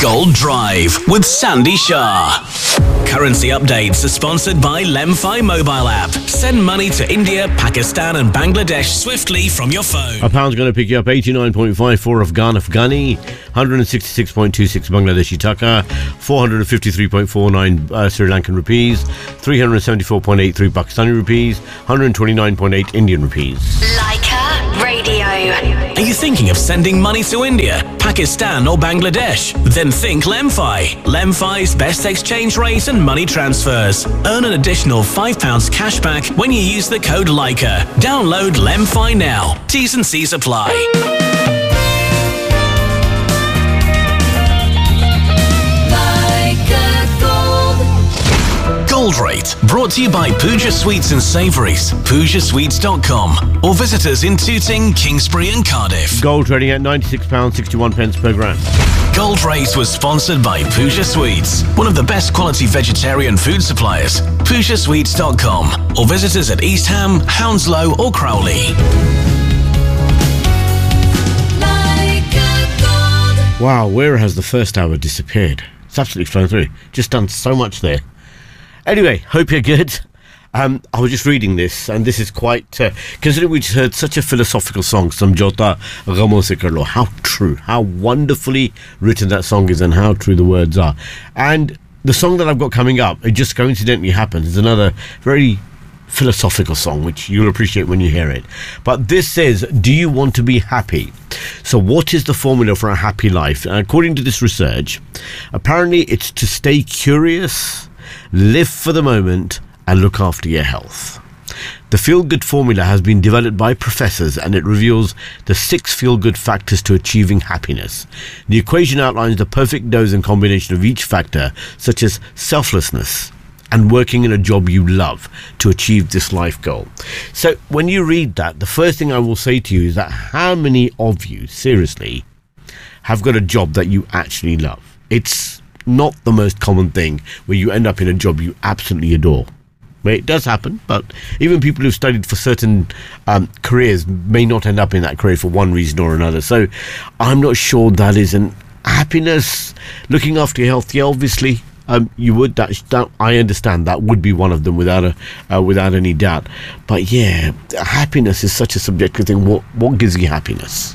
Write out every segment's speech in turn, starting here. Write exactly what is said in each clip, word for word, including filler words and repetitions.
Gold Drive with Sandy Shah. Currency updates are sponsored by Lemfi mobile app. Send money to India, Pakistan and Bangladesh swiftly from your phone. A pound's going to pick you up eighty-nine point five four Afghan Afghani, one hundred sixty-six point two six Bangladeshi Taka, four hundred fifty-three point four nine uh, Sri Lankan rupees, three hundred seventy-four point eight three Pakistani rupees, one hundred twenty-nine point eight Indian rupees. Leica Radio. Are you thinking of sending money to India, Pakistan or Bangladesh? Then think Lemfi. Lemfi's best exchange rate and money transfers. Earn an additional five pounds cash back when you use the code Leica. Download Lemfi now. T's and C's apply. Gold Rate, brought to you by Pooja Sweets and Savouries, pooja sweets dot com, or visit us in Tooting, Kingsbury and Cardiff. Gold trading at ninety-six pounds sixty-one pence per gram. Gold Rate was sponsored by Pooja Sweets, one of the best quality vegetarian food suppliers. pooja sweets dot com, or visit us at East Ham, Hounslow or Crowley. Wow, where has the first hour disappeared? It's absolutely flown through. Just done so much there. Anyway, hope you're good. Um, I was just reading this, and this is quite... Uh, considering we just heard such a philosophical song, Samjhota Ghamo Se Kar Lo, how true, how wonderfully written that song is, and how true the words are. And the song that I've got coming up, it just coincidentally happens, is another very philosophical song, which you'll appreciate when you hear it. But this says, do you want to be happy? So what is the formula for a happy life? And according to this research, apparently it's to stay curious, live for the moment, and look after your health. The feel-good formula has been developed by professors, and it reveals the six feel-good factors to achieving happiness. The equation outlines the perfect dose and combination of each factor, such as selflessness and working in a job you love to achieve this life goal. So when you read that, the first thing I will say to you is that how many of you, seriously, have got a job that you actually love? It's not the most common thing where you end up in a job you absolutely adore. Well, it does happen, but even people who've studied for certain um, careers may not end up in that career for one reason or another. So I'm not sure that is an happiness. Looking after your health, yeah, obviously um, you would. That, that I understand that would be one of them without a uh, without any doubt. But yeah, happiness is such a subjective thing. What what gives you happiness?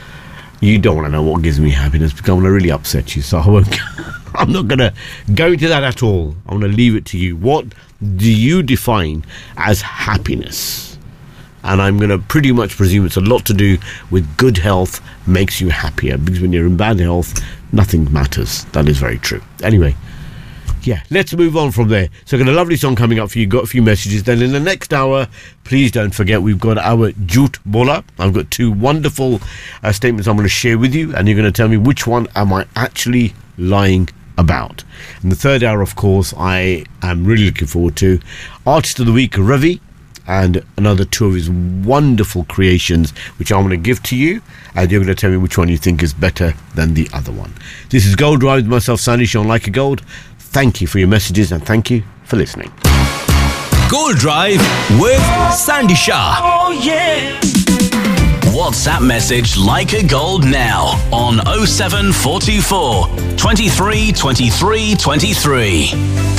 You don't want to know what gives me happiness because I'm going to really upset you. So I won't. I'm not going to go into that at all. I'm going to leave it to you. What do you define as happiness? And I'm going to pretty much presume it's a lot to do with good health makes you happier, because when you're in bad health, nothing matters. That is very true. Anyway, yeah, let's move on from there. So I've got a lovely song coming up for you. Got a few messages. Then in the next hour, please don't forget, we've got our Jhoot Bola. I've got two wonderful uh, statements I'm going to share with you, and you're going to tell me which one am I actually lying about. In the third hour, of course, I am really looking forward to Artist of the Week, Ravi, and another two of his wonderful creations, which I'm going to give to you, and you're going to tell me which one you think is better than the other one. This is Gold Drive with myself, Sandy Shah, on Like a Gold. Thank you for your messages, and thank you for listening. Gold Drive with Sandy Shah. Oh yeah. WhatsApp message Like a Gold now on oh seven four two four, twenty-three, twenty-three, twenty-three.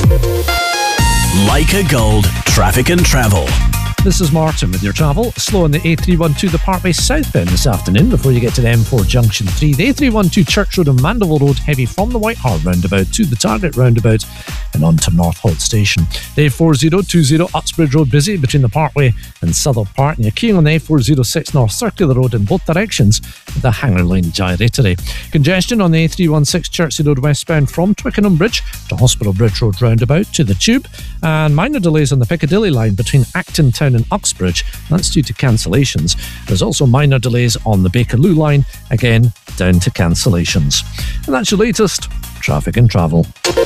Like a Gold, traffic and travel. This is Martin with your travel. Slow on the A three twelve, the Parkway southbound this afternoon before you get to the M four Junction three. The A three twelve Church Road and Mandeville Road heavy from the White Hart roundabout to the Target roundabout and on to North Holt Station. The A four oh two oh Uxbridge Road busy between the Parkway and Southall Park, and you're keying on the A four oh six North Circular Road in both directions with the Hanger Lane gyratory. Congestion on the A three sixteen Chertsey Road westbound from Twickenham Bridge to Hospital Bridge Road roundabout to the Tube, and minor delays on the Piccadilly line between Acton Town and Uxbridge. That's due to cancellations. There's also minor delays on the Bakerloo line, again down to cancellations. And that's your latest traffic and travel.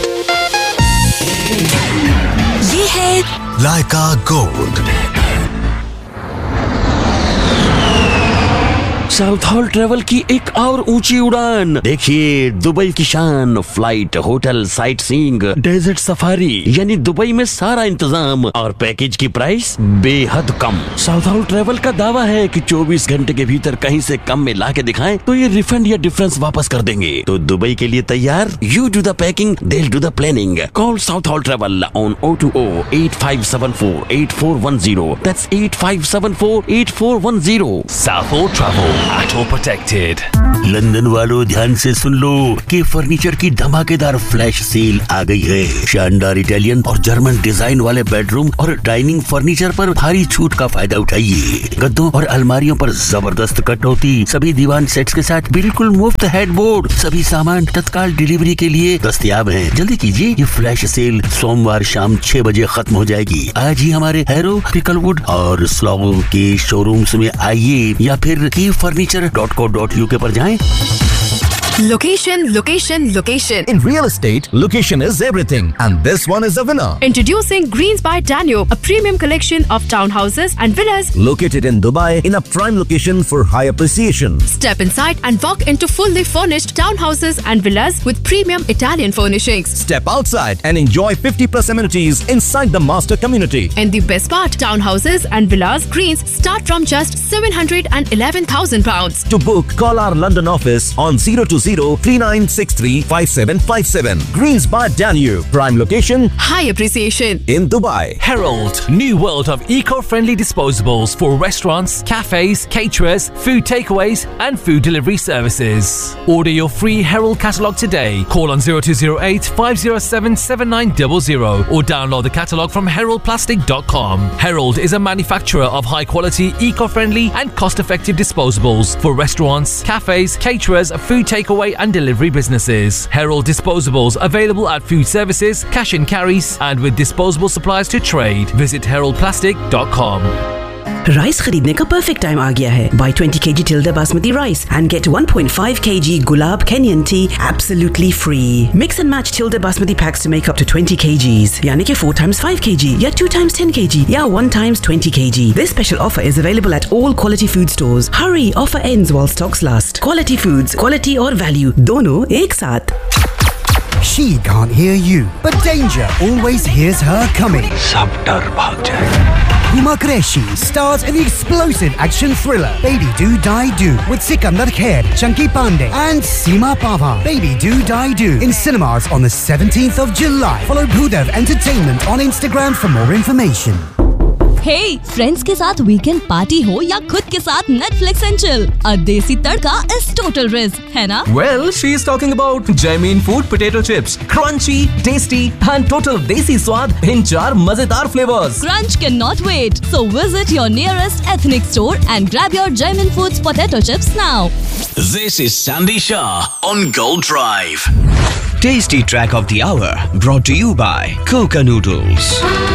ये है Like a Gold. South hall travel की एक और ऊंची उड़ान। देखिए Dubai की शान, flight, hotel, sight seeing, desert safari, यानी दुबई में सारा इंतजाम और पैकेज की प्राइस बेहद कम। साउथ हॉल ट्रेवल का दावा है कि चौबीस घंटे के भीतर कहीं से कम में ला के दिखाएं तो ये रिफंड या डिफरेंस वापस कर देंगे। तो दुबई के लिए तैयार? You do the packing, they'll do the planning. Call South Hall Travel on zero two zero eight five seven four eight four one zero. That's eight five seven four eight four one zero. South Hall Travel, at all protected. London वालों ध्यान से सुन लो कि furniture की धमाकेदार flash sale आ गई है। शानदार Italian और जर्मन डिजाइन वाले बेडरूम और डाइनिंग फर्नीचर पर भारी छूट का फायदा उठाइए। गद्दों और अलमारियों पर जबरदस्त कटौती, सभी दीवान सेट्स के साथ बिल्कुल मुफ्त हेडबोर्ड। सभी सामान तत्काल डिलीवरी के लिए दस्तयाब हैं। जल्दी कीजिए, ये फ्लैश सेल सोमवार शाम छह बजे खत्म हो जाएगी। आज ही हमारे हैरो, पिकलवुड और स्लॉगो के शोरूम्स में आइए या फिर की furniture dot co dot UK पर जाएं। Location, location, location. In real estate, location is everything, and this one is a winner. Introducing Greens by Danube, a premium collection of townhouses and villas Located in Dubai in a prime location for high appreciation. Step inside and walk into fully furnished townhouses and villas with premium Italian furnishings. Step outside and enjoy fifty plus amenities inside the master community. And the best part, townhouses and villas Greens start from just seven hundred eleven thousand pounds. To book, call our London office on zero two zero three nine six three five seven five seven. Greens by Danube, prime location High appreciation in Dubai. Herald, new world of eco-friendly disposables for restaurants, cafes, caterers, food takeaways and food delivery services. Order your free Herald catalogue today. Call on zero two zero eight five zero seven seven nine zero zero or download the catalogue from herald plastic dot com. Herald is a manufacturer of high-quality, eco-friendly and cost-effective disposables for restaurants, cafes, caterers, food takeaways and delivery businesses. Herald disposables available at food services, cash and carries and with disposable supplies to trade. Visit herald plastic dot com. Rice खरीदने का perfect time आ गया है. Buy twenty kilograms Tilda Basmati rice and get one point five kilograms Gulab Kenyan tea absolutely free. Mix and match Tilda Basmati packs to make up to twenty kilograms. यानी कि four times five kilograms या two times ten kilograms या one times twenty kilograms. This special offer is available at all quality food stores. Hurry, offer ends while stocks last. Quality foods, quality और value दोनों एक साथ. She can't hear you, but danger always hears her coming. सब डर भाग जाए। Huma Qureshi stars in the explosive action thriller Baby Do Die Do with Sikandar Kher, Chunky Pandey and Seema Pava. Baby Do Die Do in cinemas on the seventeenth of July. Follow Bhudev Entertainment on Instagram for more information. Hey, friends के साथ weekend party हो या खुद के साथ Netflix and chill, अ देसी तड़का is total risk, है ना? Well, she is talking about Jamin Food potato chips, crunchy, tasty and total desi स्वाद in चार मजेदार flavors. Crunch cannot wait, so visit your nearest ethnic store and grab your Jamin Foods potato chips now. This is Sandy Shah on Gold Drive. Tasty track of the hour brought to you by Coca Noodles.